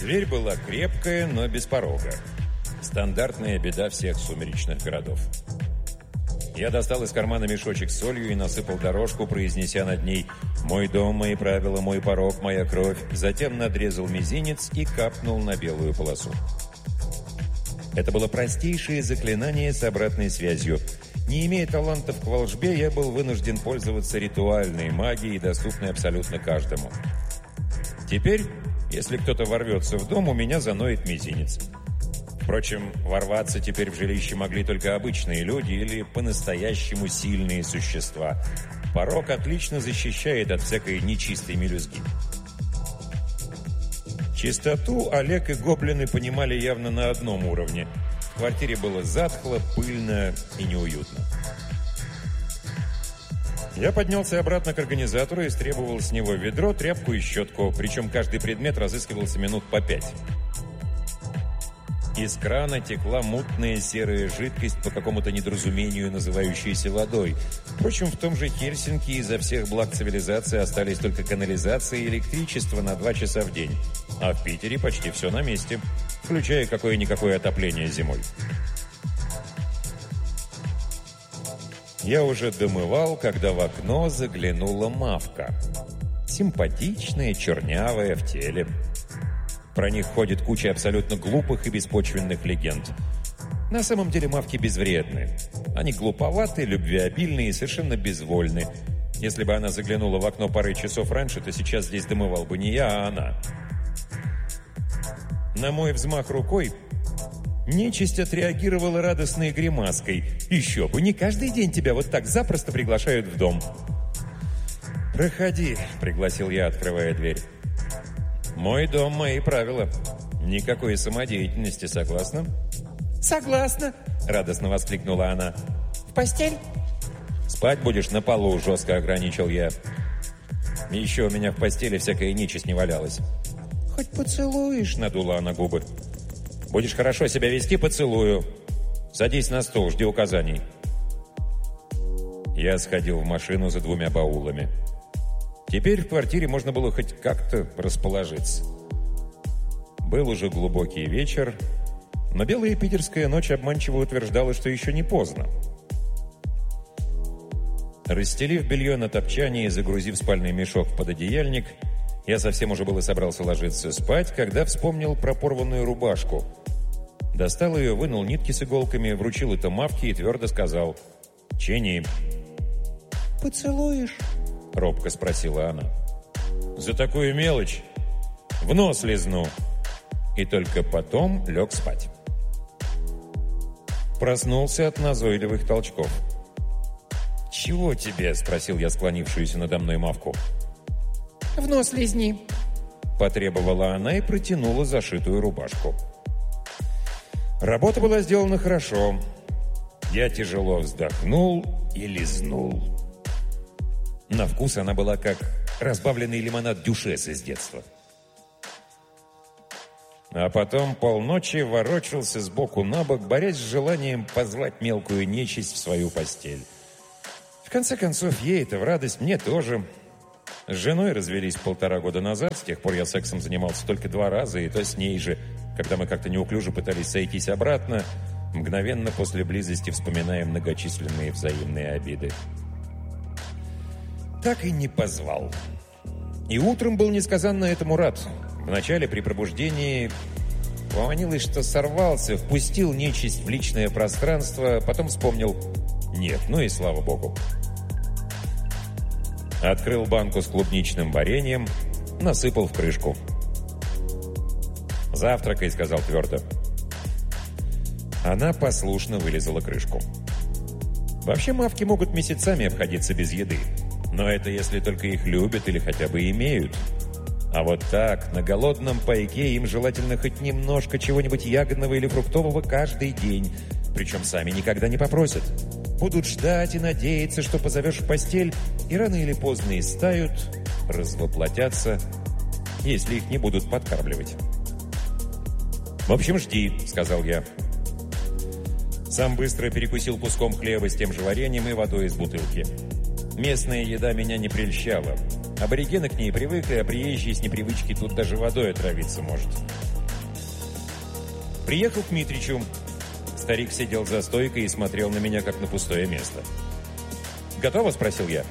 Дверь была крепкая, но без порога. Стандартная беда всех сумеречных городов. Я достал из кармана мешочек с солью и насыпал дорожку, произнеся над ней «Мой дом, мои правила, мой порог, моя кровь». Затем надрезал мизинец и капнул на белую полосу. Это было простейшее заклинание с обратной связью. Не имея талантов к волшбе, я был вынужден пользоваться ритуальной магией, доступной абсолютно каждому. Теперь, если кто-то ворвется в дом, у меня заноет мизинец. Впрочем, ворваться теперь в жилище могли только обычные люди или по-настоящему сильные существа. Порог отлично защищает от всякой нечистой мелюзги. Чистоту Олег и гоблины понимали явно на одном уровне. В квартире было затхло, пыльно и неуютно. Я поднялся обратно к организатору и стребовал с него ведро, тряпку и щетку, причем каждый предмет разыскивался минут по 5. Из крана текла мутная серая жидкость, по какому-то недоразумению называющаяся водой. Впрочем, в том же Хельсинки изо всех благ цивилизации остались только канализация и электричество на 2 часа в день. А в Питере почти все на месте, включая какое-никакое отопление зимой. Я уже домывал, когда в окно заглянула мавка. Симпатичная, чернявая, в теле. Про них ходит куча абсолютно глупых и беспочвенных легенд. На самом деле мавки безвредны. Они глуповаты, любвеобильны и совершенно безвольны. Если бы она заглянула в окно парой часов раньше, то сейчас здесь домывал бы не я, а она. На мой взмах рукой нечисть отреагировала радостной гримаской. Еще бы, не каждый день тебя вот так запросто приглашают в дом. «Проходи», — пригласил я, открывая дверь. «Мой дом, мои правила. Никакой самодеятельности, согласна?» «Согласна», — радостно воскликнула она. «В постель?» «Спать будешь на полу», — жестко ограничил я. Еще у меня в постели всякая нечисть не валялась. «Хоть поцелуешь», — надула она губы. «Будешь хорошо себя вести, поцелую. Садись на стол, жди указаний». Я сходил в машину за 2 баулами. Теперь в квартире можно было хоть как-то расположиться. Был уже глубокий вечер, но белая питерская ночь обманчиво утверждала, что еще не поздно. Расстелив белье на топчане и загрузив спальный мешок в пододеяльник, я совсем уже было собрался ложиться спать, когда вспомнил про порванную рубашку. Достал ее, вынул нитки с иголками, вручил это мавке и твердо сказал: «Чини». «Поцелуешь?» — робко спросила она. «За такую мелочь в нос лизну». И только потом лег спать. Проснулся от назойливых толчков. «Чего тебе?» — спросил я склонившуюся надо мной мавку. «В нос лизни», — потребовала она и протянула зашитую рубашку. Работа была сделана хорошо. Я тяжело вздохнул и лизнул. На вкус она была как разбавленный лимонад дюшес из детства. А потом полночи ворочался сбоку на бок, борясь с желанием позвать мелкую нечисть в свою постель. В конце концов, ей это в радость, мне тоже. С женой развелись 1,5 года назад, с тех пор я сексом занимался только 2 раза, и то с ней же, когда мы как-то неуклюже пытались сойтись обратно, мгновенно после близости вспоминая многочисленные взаимные обиды. Так и не позвал. И утром был несказанно этому рад. Вначале при пробуждении поманилось, что сорвался, впустил нечисть в личное пространство, потом вспомнил: нет, ну и слава богу. Открыл банку с клубничным вареньем, насыпал в крышку. «Завтракай», — сказал твердо. Она послушно вылезала крышку. Вообще мавки могут месяцами обходиться без еды. Но это если только их любят или хотя бы имеют. А вот так, на голодном пайке им желательно хоть немножко чего-нибудь ягодного или фруктового каждый день. Причем сами никогда не попросят. Будут ждать и надеяться, что позовешь в постель, и рано или поздно истают, развоплотятся, если их не будут подкармливать. «В общем, жди», — сказал я. Сам быстро перекусил куском хлеба с тем же вареньем и водой из бутылки. Местная еда меня не прельщала. Аборигены к ней привыкли, а приезжие с непривычки тут даже водой отравиться может. Приехал к Митричу. Старик сидел за стойкой и смотрел на меня, как на пустое место. «Готово?» – спросил я.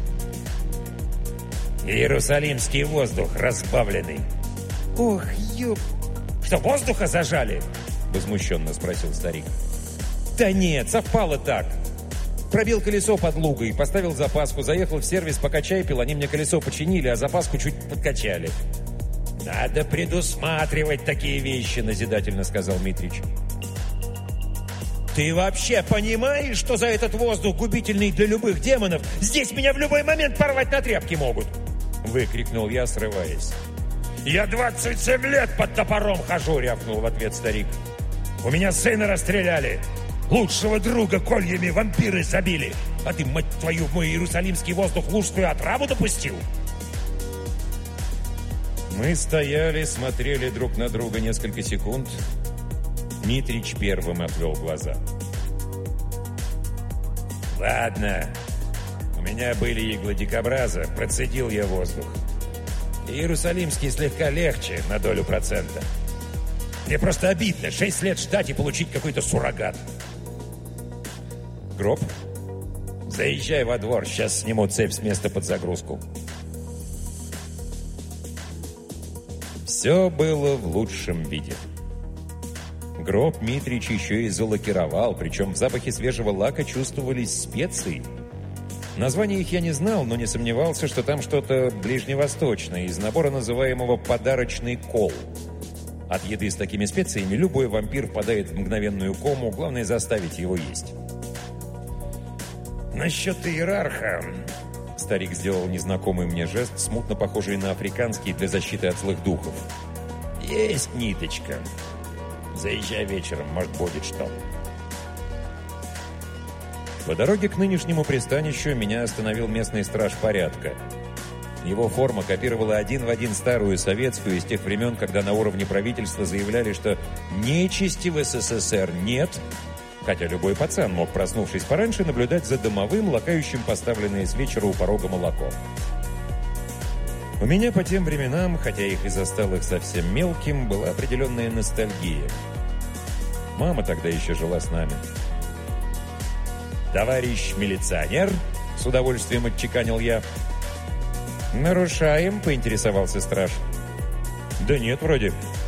«Иерусалимский воздух разбавленный». Ох, ёп... «Что, воздуха зажали?» – возмущенно спросил старик. Да нет, совпало так. Пробил колесо под Лугой, поставил запаску, заехал в сервис, пока чай пил, они мне колесо починили, а запаску чуть подкачали. «Надо предусматривать такие вещи», — назидательно сказал Митрич. «Ты вообще понимаешь, что за этот воздух, губительный для любых демонов, здесь меня в любой момент порвать на тряпки могут?» — выкрикнул я, срываясь. «Я 27 лет под топором хожу», — рявкнул в ответ старик. «У меня сына расстреляли. Лучшего друга кольями вампиры забили. А ты, мать твою, в мой иерусалимский воздух лужскую отраву допустил?» Мы стояли, смотрели друг на друга несколько секунд. Митрич первым отвел глаза. «Ладно, у меня были иглы дикобраза, процедил я воздух. Иерусалимский слегка легче, на долю процента. Мне просто обидно 6 лет ждать и получить какой-то суррогат». «Гроб?» «Заезжай во двор, сейчас сниму цепь с места под загрузку». Все было в лучшем виде. Гроб Митрич еще и залакировал, причем в запахе свежего лака чувствовались специи. Названия их я не знал, но не сомневался, что там что-то ближневосточное, из набора, называемого «подарочный кол». От еды с такими специями любой вампир впадает в мгновенную кому, главное заставить его есть. «Насчет иерарха...» Старик сделал незнакомый мне жест, смутно похожий на африканский для защиты от злых духов. «Есть ниточка. Заезжай вечером, может, будет что». По дороге к нынешнему пристанищу меня остановил местный страж порядка. Его форма копировала один в один старую советскую из тех времен, когда на уровне правительства заявляли, что нечисти в СССР нет, хотя любой пацан мог, проснувшись пораньше, наблюдать за домовым, лакающим поставленное с вечера у порога молоко. У меня по тем временам, хотя их и застал их совсем мелким, была определенная ностальгия. Мама тогда еще жила с нами. «Товарищ милиционер», — с удовольствием отчеканил я. «Нарушаем?» — поинтересовался страж. «Да нет, вроде».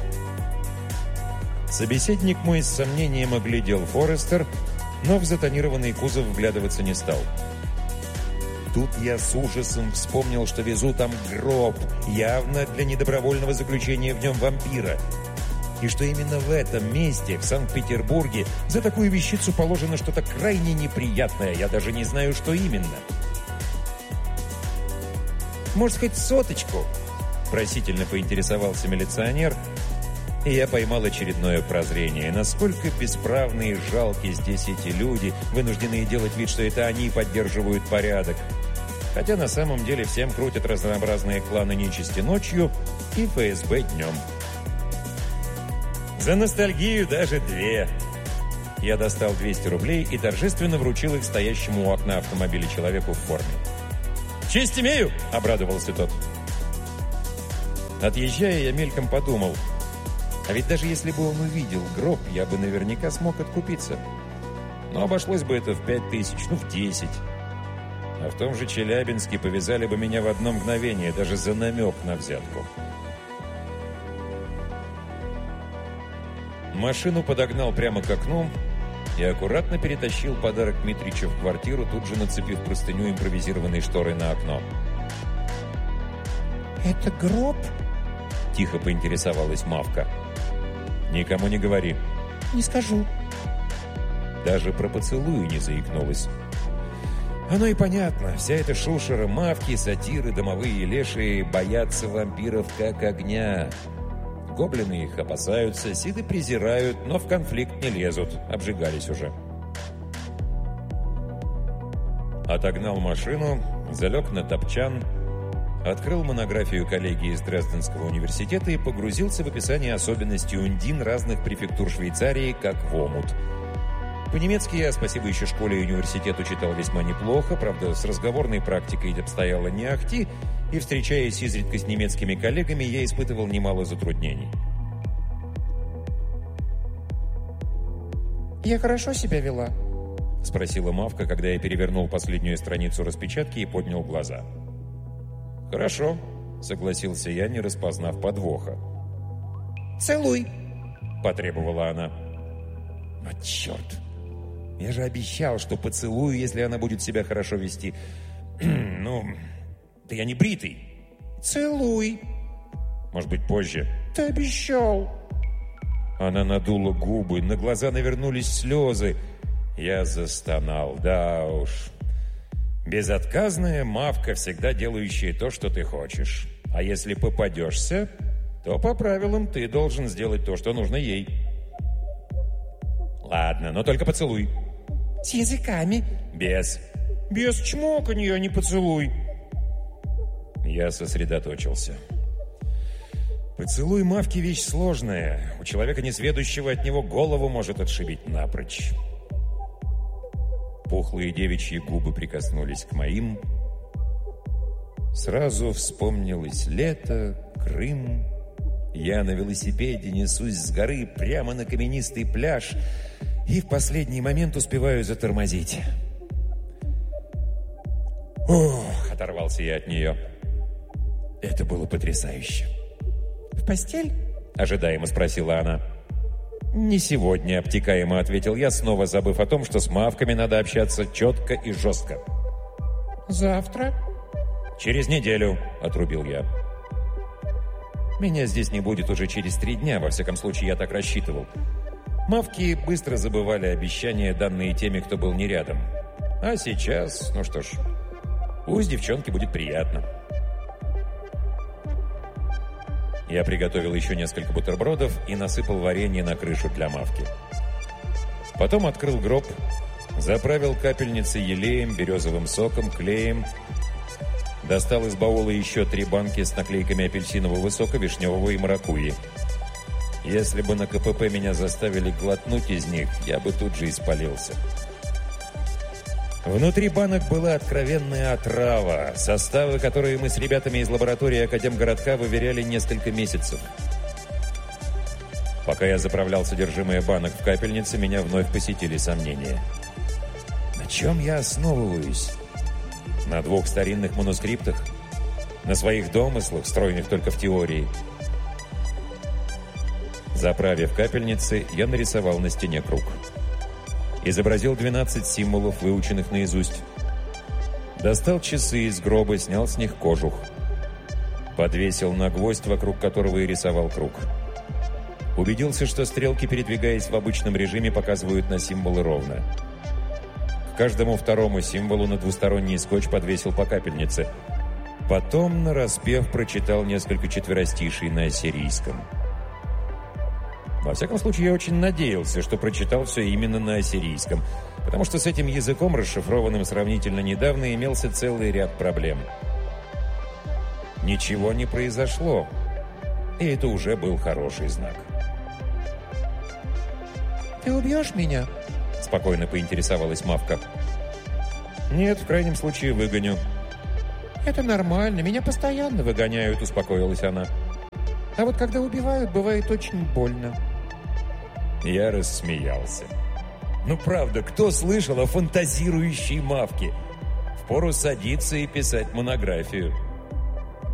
Собеседник мой с сомнением оглядел Форестер, но в затонированный кузов вглядываться не стал. Тут я с ужасом вспомнил, что везу там гроб, явно для недобровольного заключения в нем вампира. И что именно в этом месте, в Санкт-Петербурге, за такую вещицу положено что-то крайне неприятное. Я даже не знаю, что именно. «Может, хоть соточку?» – просительно поинтересовался милиционер, и я поймал очередное прозрение. Насколько бесправны и жалки здесь эти люди, вынужденные делать вид, что это они поддерживают порядок. Хотя на самом деле всем крутят разнообразные кланы нечисти ночью и ФСБ днем. За ностальгию даже 2. Я достал 200 рублей и торжественно вручил их стоящему у окна автомобиля человеку в форме. «Честь имею!» – обрадовался тот. Отъезжая, я мельком подумал, а ведь даже если бы он увидел гроб, я бы наверняка смог откупиться. Но обошлось бы это в 5000, ну в 10. А в том же Челябинске повязали бы меня в одно мгновение, даже за намек на взятку. Машину подогнал прямо к окну и аккуратно перетащил подарок Митрича в квартиру, тут же нацепив простыню импровизированной шторой на окно. «Это гроб?» – тихо поинтересовалась Мавка. «Никому не говори». «Не скажу». Даже про поцелуи не заикнулась. Оно и понятно. Вся эта шушера, мавки, сатиры, домовые лешие боятся вампиров как огня. Гоблины их опасаются, сиды презирают, но в конфликт не лезут. Обжигались уже. Отогнал машину, залег на топчан, открыл монографию коллеги из Дрезденского университета и погрузился в описание особенностей ундин разных префектур Швейцарии, как в омут. По-немецки я, спасибо еще школе и университету, читал весьма неплохо, правда, с разговорной практикой обстояло не ахти, и, встречаясь изредка с немецкими коллегами, я испытывал немало затруднений. «Я хорошо себя вела?» — спросила Мавка, когда я перевернул последнюю страницу распечатки и поднял глаза. «Хорошо», — согласился я, не распознав подвоха. «Целуй!» — потребовала она. «Вот черт! Я же обещал, что поцелую, если она будет себя хорошо вести. Ну, да я не бритый». «Целуй!» «Может быть, позже?» «Ты обещал!» Она надула губы, на глаза навернулись слезы. Я застонал. Да уж. Безотказная Мавка, всегда делающая то, что ты хочешь. А если попадешься, то по правилам ты должен сделать то, что нужно ей. Ладно, но только поцелуй. «С языками?» Без. «Без чмоканья, не поцелуй!» Я сосредоточился. Поцелуй Мавки вещь сложная. У человека несведущего от него голову может отшибить напрочь. Пухлые девичьи губы прикоснулись к моим. Сразу вспомнилось лето, Крым. Я на велосипеде несусь с горы прямо на каменистый пляж и в последний момент успеваю затормозить. Ох, оторвался я от нее. Это было потрясающе. «В постель?» — ожидаемо спросила она. «Не сегодня», — обтекаемо ответил я, снова забыв о том, что с Мавками надо общаться четко и жестко. «Завтра?» «Через неделю», — отрубил я. Меня здесь не будет уже через 3 дня, во всяком случае, я так рассчитывал. Мавки быстро забывали обещания, данные теми, кто был не рядом. А сейчас, ну что ж, пусть девчонке будет приятно. Я приготовил еще несколько бутербродов и насыпал варенье на крышу для Мавки. Потом открыл гроб, заправил капельницы елеем, березовым соком, клеем, достал из баула еще 3 банки с наклейками апельсинового сока, вишневого и маракуйи. Если бы на КПП меня заставили глотнуть из них, я бы тут же испалился. Внутри банок была откровенная отрава, составы, которые мы с ребятами из лаборатории Академгородка выверяли несколько месяцев. Пока я заправлял содержимое банок в капельнице, меня вновь посетили сомнения. На чем я основываюсь? На 2 старинных манускриптах? На своих домыслах, стройных только в теории? Заправив капельницы, я нарисовал на стене круг. Изобразил 12 символов, выученных наизусть. Достал часы из гроба, снял с них кожух. Подвесил на гвоздь, вокруг которого и рисовал круг. Убедился, что стрелки, передвигаясь в обычном режиме, показывают на символы ровно. К каждому 2-му символу на двусторонний скотч подвесил по капельнице. Потом, нараспев, прочитал несколько четверостиший на ассирийском. Во всяком случае, я очень надеялся, что прочитал все именно на ассирийском, потому что с этим языком, расшифрованным сравнительно недавно, имелся целый ряд проблем. Ничего не произошло, и это уже был хороший знак. «Ты убьешь меня?» — спокойно поинтересовалась Мавка. «Нет, в крайнем случае выгоню». «Это нормально, меня постоянно выгоняют», — успокоилась она. «А вот когда убивают, бывает очень больно». Я рассмеялся. Ну правда, кто слышал о фантазирующей Мавке? Впору садиться и писать монографию.